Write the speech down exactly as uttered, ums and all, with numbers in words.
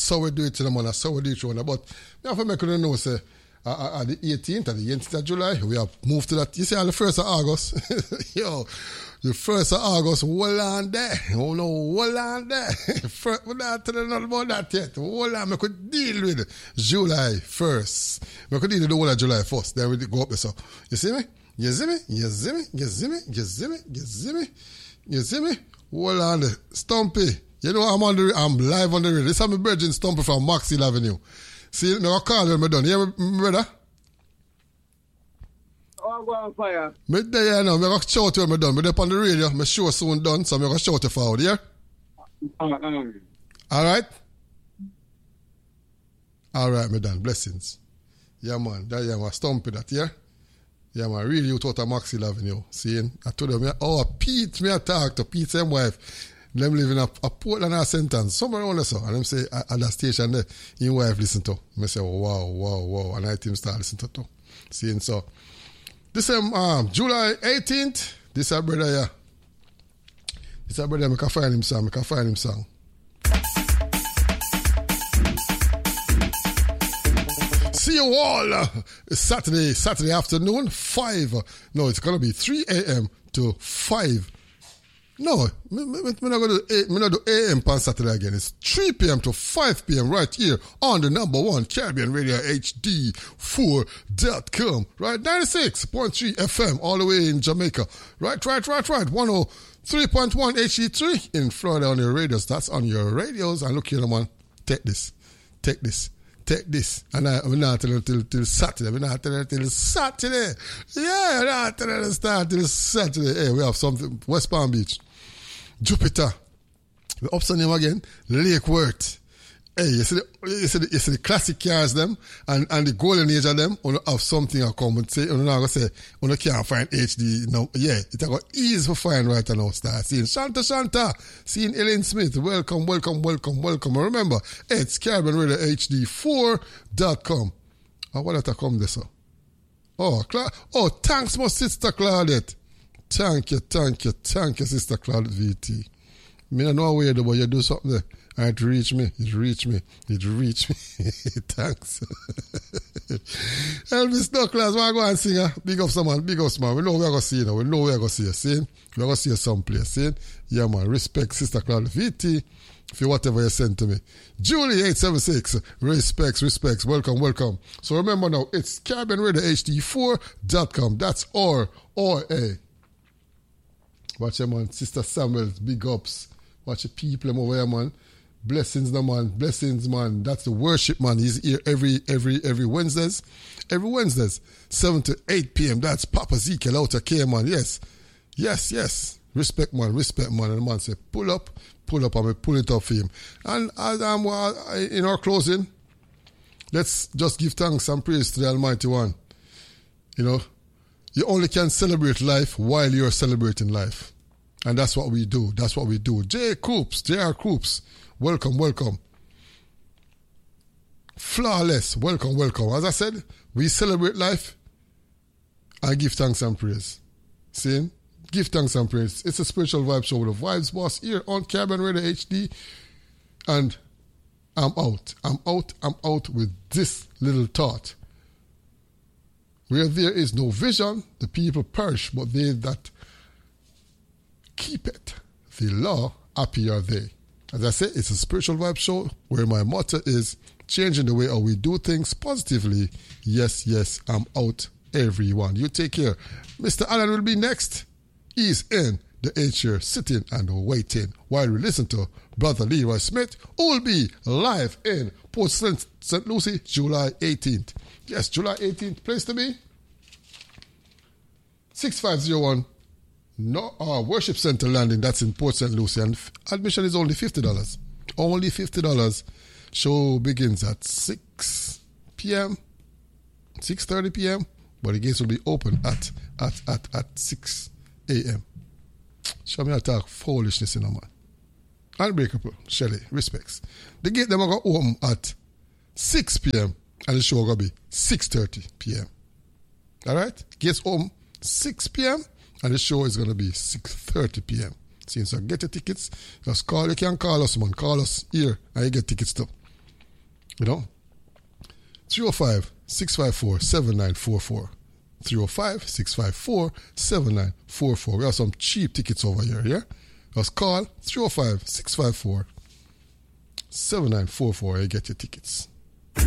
how we do it, man. That's how we do it, man. But I have to make you know, say, uh, uh, the eighteenth and the eighteenth of July, we have moved to that. You see, on the first of August, yo, the first of August, hold on there. Oh no, hold on there. First, we're not telling nothing about that yet. Hold on, we could deal with July first. We could deal with the whole of July first. Then we go up there. So, you see me? You see me? You see me? You see me? You see me? You see me? You see me? Hold on there. Stumpy. You know, I'm on the, I'm live on the radio. This is my virgin Stumpy from Maxfield Avenue. See, I'm going to call you when I'm done. You hear me, brother? Oh, I'm going on fire. Me there, you know. I'm going to shout you when I'm done. I'm up on the radio. My show soon done, so I'm going to shout you forward, yeah? Uh, um. All right? All right, me done. Blessings. Yeah, man. That, yeah, man. Stumpy that, yeah? Yeah, man. Really, you thought of Maxfield Avenue. See? I told them, oh, Pete, me I talk to Pete's wife. Them live in a, a Portland or sentence, somewhere around there. So. And them say, at that station there, your wife listen to. I say, wow, wow, wow. And I team start listen to too. Seeing so. This um, um July eighteenth, this our brother, yeah. This our brother, I can find him song. I can find him song. See you all uh, Saturday, Saturday afternoon, five. Uh, no, it's going to be three a.m. to five. No, me, me, me not going to do, me not do A M on Saturday again. It's three p.m. to five p.m. right here on the number one Caribbean Radio H D four dot com. Right, ninety-six point three F M all the way in Jamaica. Right, right, right, right. one oh three point one H D three in Florida on your radios. That's on your radios. And look here, man. Take this. Take this. Take this. And I, we're not telling till, till Saturday. We're not telling till Saturday. Yeah, we're not telling to start till Saturday. Hey, we have something. West Palm Beach. Jupiter. We're up on him again. Lake Worth. Hey, you see the, you see the, you see the classic cars them and, and the golden age of them, you have something to come and say, you know, going to say, you can't find H D. No, yeah, it's going to easy for find right now. Start seeing Shanta Shanta, seeing Ellen Smith. Welcome, welcome, welcome, welcome. And remember, it's Caribbean Radio H D four dot com. Oh, what did I come this? Oh, Cla- oh, thanks, my sister Claudette. Thank you, thank you, thank you, Sister Claudette V T. Me don't know where you do, but you do something there. And it reach me, it reach me, it reach me. Thanks. Elvis Douglas, I go and sing her. Big up someone, big up someone. We know we're going to see you now. We know we're going to see you. See? We're going to see you someplace. See? Yeah, man. Respect, Sister Claudette V T. For whatever you send to me. Julie eight seven six. Respects, respects. Welcome, welcome. So remember now, it's Caribbean Radio H D four dot com. That's R or A. Watch your man, Sister Samuel, big ups. Watch your people over here, man. Blessings, no man. Blessings, man. That's the worship, man. He's here every every every Wednesdays. Every Wednesdays, seven to eight p.m. That's Papa Ezekiel out of K, man. Yes. Yes, yes. Respect, man. Respect, man. And the man say, pull up, pull up, and we pull it up for him. And as um, in our closing, let's just give thanks and praise to the Almighty One. You know, you only can celebrate life while you're celebrating life. And that's what we do. That's what we do. J. Coops, J R. Coops, welcome, welcome. Flawless, welcome, welcome. As I said, we celebrate life and give thanks and praise. See? Give thanks and praise. It's a spiritual vibe show with the Vibes Boss here on Caribbean Radio H D. And I'm out. I'm out. I'm out with this little thought. Where there is no vision, the people perish, but they that keep it, the law, happy are they. As I say, it's a spiritual vibe show where my motto is changing the way how we do things positively. Yes, yes, I'm out, everyone. You take care. Mister Allen will be next. He's in the H chair, sitting and waiting while we listen to Brother Leroy Smith, who will be live in Port Saint Lucie, July eighteenth. Yes, July eighteenth, place to be six five zero one no, uh, Worship Center Landing, that's in Port Saint Lucie, and f- admission is only fifty dollars. Only fifty dollars. Show begins at six p.m., six thirty p.m., but the gates will be open at at at, at six a.m. Show me how to talk foolishness in a man. Unbreakable, Shelley, respects. The gate them are going to open at six p.m. and the show going to be six thirty p.m. All right? Gates open six p.m. and the show is going to be six thirty p.m. See, so get your tickets. Just call. You can call us, man. Call us here and you get tickets too. You know? three oh five, six five four, seven nine four four. three oh five, six five four, seven nine four four. We have some cheap tickets over here, yeah? Just call three oh five, six five four, seven nine four four and get your tickets.